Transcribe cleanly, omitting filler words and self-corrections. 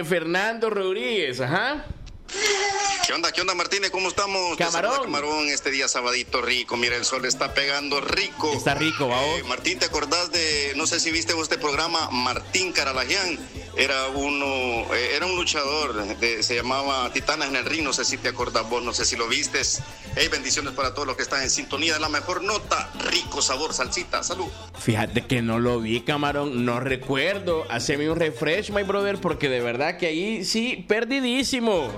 Fernando Rodríguez, ajá. ¿Qué onda, Martínez? ¿Cómo estamos? Camarón. Camarón, este día sabadito rico. Mira, el sol está pegando rico. Está rico, vamos. Martín, ¿te acordás de, no sé si viste vos este programa, Martín Caralajian? Era un luchador, se llamaba Titanes en el Ring, no sé si te acordás vos, no sé si lo vistes. Hey, bendiciones para todos los que están en sintonía de la mejor nota, rico sabor, salsita, salud. Fíjate que no lo vi, camarón, no recuerdo. Haceme un refresh, my brother, porque de verdad que ahí sí, perdidísimo.